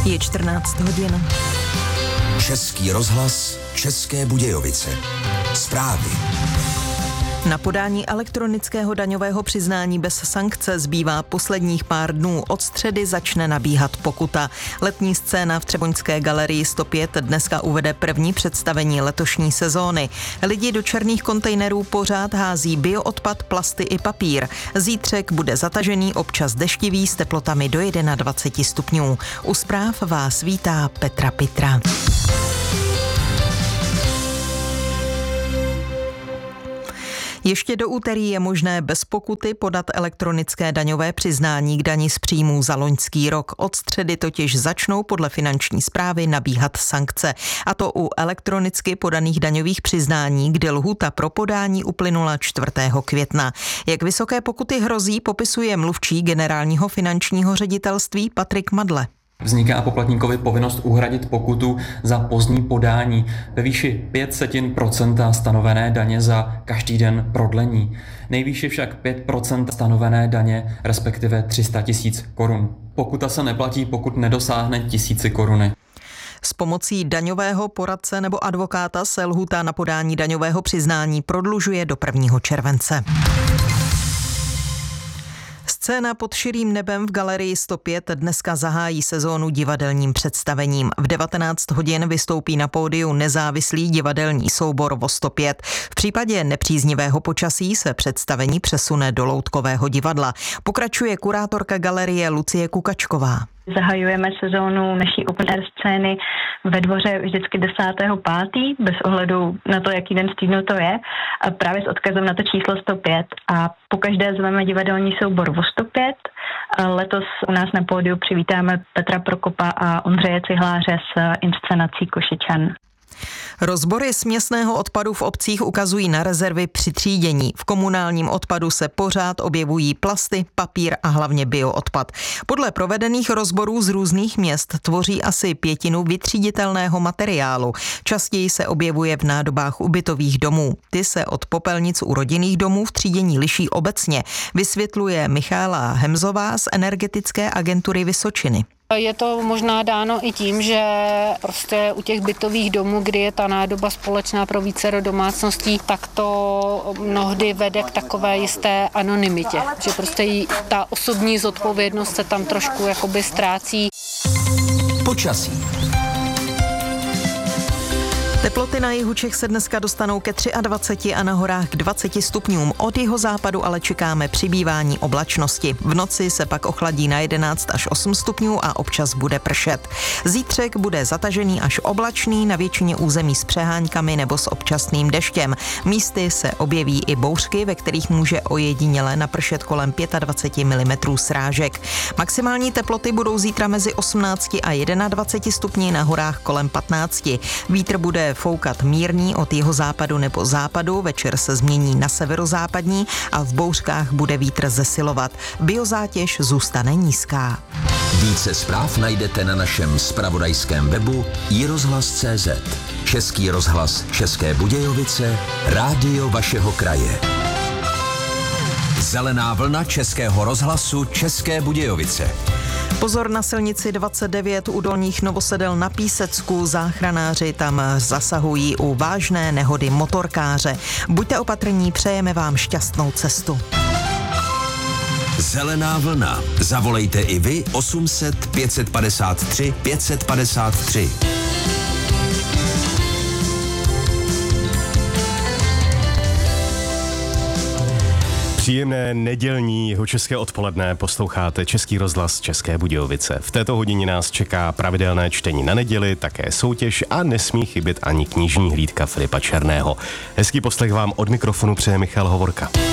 Je 14 hodin. Český rozhlas, České Budějovice. Zprávy. Na podání elektronického daňového přiznání bez sankce zbývá posledních pár dnů. Od středy začne nabíhat pokuta. Letní scéna v Třeboňské galerii 105 dneska uvede první představení letošní sezóny. Lidi do černých kontejnerů pořád hází bioodpad, plasty i papír. Zítřek bude zatažený, občas deštivý s teplotami do 21 stupňů. U zpráv vás vítá Petra Pitra. Ještě do úterý je možné bez pokuty podat elektronické daňové přiznání k dani z příjmů za loňský rok. Od středy totiž začnou podle finanční správy nabíhat sankce. A to u elektronicky podaných daňových přiznání, kdy lhůta pro podání uplynula 4. května. Jak vysoké pokuty hrozí, popisuje mluvčí generálního finančního ředitelství Patrik Madle. Vzniká poplatníkovi povinnost uhradit pokutu za pozdní podání ve výši 0,05% stanovené daně za každý den prodlení. Nejvýše však 5% stanovené daně, respektive 300 000 korun. Pokuta se neplatí, pokud nedosáhne 1000 koruny. S pomocí daňového poradce nebo advokáta se lhůta na podání daňového přiznání prodlužuje do 1. července. Scéna pod širým nebem v galerii 105 dneska zahájí sezónu divadelním představením. V 19 hodin vystoupí na pódiu nezávislý divadelní soubor VO 105. V případě nepříznivého počasí se představení přesune do Loutkového divadla. Pokračuje kurátorka galerie Lucie Kukačková. Zahajujeme sezónu naší open air scény ve Dvoře vždycky 10.5. bez ohledu na to, jaký den z týdnu to je, a právě s odkazem na to číslo 105. A pokaždé zveme divadelní soubor VO 105. Letos u nás na pódiu přivítáme Petra Prokopa a Ondřeje Cihláře s inscenací Košečan. Rozbory směsného odpadu v obcích ukazují na rezervy při třídění. V komunálním odpadu se pořád objevují plasty, papír a hlavně bioodpad. Podle provedených rozborů z různých měst tvoří asi 1/5 vytříditelného materiálu. Častěji se objevuje v nádobách ubytových domů. Ty se od popelnic u rodinných domů v třídění liší obecně, vysvětluje Michála Hemzová z Energetické agentury Vysočiny. Je to možná dáno i tím, že prostě u těch bytových domů, kdy je ta nádoba společná pro vícero domácností, tak to mnohdy vede k takové jisté anonymitě, že prostě ta osobní zodpovědnost se tam trošku jakoby ztrácí. Počasí. Teploty na jihu Čech se dneska dostanou ke 23 a na horách k 20 stupňům. Od jihozápadu ale čekáme přibývání oblačnosti. V noci se pak ochladí na 11 až 8 stupňů a občas bude pršet. Zítřek bude zatažený až oblačný, na většině území s přeháňkami nebo s občasným deštěm. Místy se objeví i bouřky, ve kterých může ojediněle napršet kolem 25 mm srážek. Maximální teploty budou zítra mezi 18 a 21 stupni, na horách kolem 15. Vítr bude foukat mírný od jihozápadu nebo západu, večer se změní na severozápadní a v bouřkách bude vítr zesilovat. Biozátěž zůstane nízká. Více zpráv najdete na našem zpravodajském webu iRozhlas.cz. Český rozhlas České Budějovice, rádio vašeho kraje. Zelená vlna Českého rozhlasu České Budějovice. Pozor na silnici 29 u Dolních Novosedel na Písecku. Záchranáři tam zasahují u vážné nehody motorkáře. Buďte opatrní, přejeme vám šťastnou cestu. Zelená vlna. Zavolejte i vy 800 553 553. Příjemné nedělní jihočeské odpoledne, posloucháte Český rozhlas České Budějovice. V této hodině nás čeká pravidelné čtení na neděli, také soutěž a nesmí chybět ani knižní hlídka Filipa Černého. Hezký poslech vám od mikrofonu přeje Michal Hovorka.